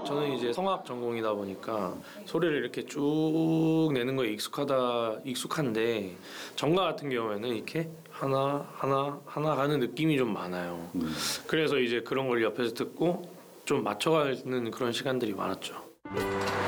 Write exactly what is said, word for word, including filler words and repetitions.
저는 이제 성악 전공이다 보니까 소리를 이렇게 쭉 내는 거에 익숙하다 익숙한데 정가 같은 경우에는 이렇게 하나 하나 하나 가는 느낌이 좀 많아요. 음. 그래서 이제 그런 걸 옆에서 듣고 좀 맞춰가는 그런 시간들이 많았죠.